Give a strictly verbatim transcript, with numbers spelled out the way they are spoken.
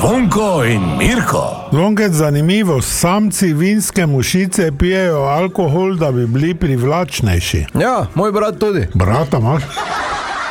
Zvonko in Mirko. Zvonke, zanimivo, samci vinske mušice pijejo alkohol, da bi bili privlačnejši. Ja, moj brat tudi. Brata imaš?